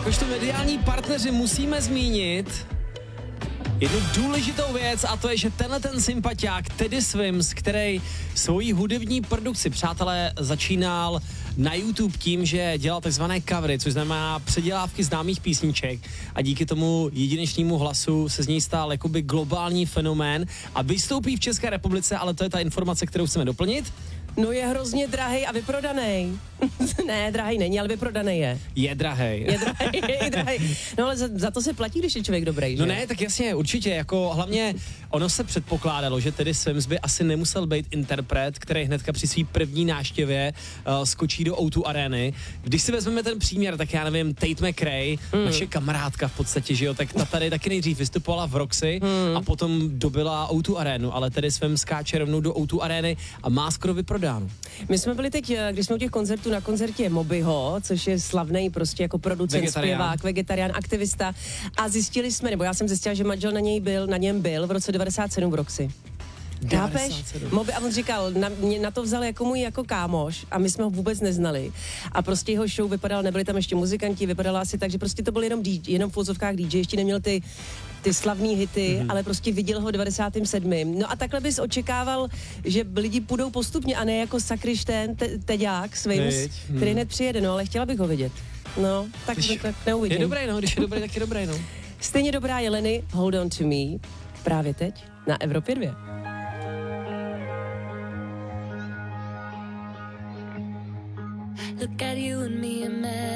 Jakožto mediální partneři musíme zmínit jednu důležitou věc, a to je, že tenhle ten sympatiák Teddy Swims, který svoji hudební produkci, přátelé, začínal na YouTube tím, že dělal takzvané covery, což znamená předělávky známých písniček, a díky tomu jedinečnému hlasu se z něj stal jakoby globální fenomén a vystoupí v České republice, ale to je ta informace, kterou chceme doplnit. No je hrozně drahej a vyprodanej. Ne, drahej není, ale vyprodanej je. Je drahej. Je drahej. No ale za to se platí, když je člověk dobrý, že? No ne, tak jasně, určitě, jako hlavně ono se předpokládalo, že tedy Swims by asi nemusel být interpret, který hnedka při své první návštěvě skočí do O2 arény. Když si vezmeme ten příměr, tak já nevím, Tate McRae, naše kamarádka v podstatě, že jo, tak ta tady taky nejdřív vystupovala v Roxy a potom dobila O2 arénu, ale tedy Swims skáče rovnou do O2 arény a má skoro vyprodáno. My jsme byli teď, když jsme u těch koncertů, na koncertě Mobyho, což je slavnej prostě jako producent, zpěvák, vegetarián, aktivista, a zjistili jsme, nebo já jsem zjistila, že manžel na něm byl v roce 97 v Roxy. Chápeš? Moby, a on říkal, na to vzal jako můj jako kámoš a my jsme ho vůbec neznali. A prostě jeho show vypadal, nebyli tam ještě muzikanti, vypadala asi tak, že prostě to byl jenom v úzovkách DJ, ještě neměl ty slavný hity, ale prostě viděl ho v 97. No a takhle bys očekával, že lidi půjdou postupně a ne jako sakryš ten Teďák Swims, který hned přijede, no ale chtěla bych ho vidět. No, tak neuvidím. Je dobrý, no, když je dobrý, tak je dobrý, no. Stejně dobrá je Lenny, Hold On To Me, právě teď na Evropě 2. Look at you and me, a man.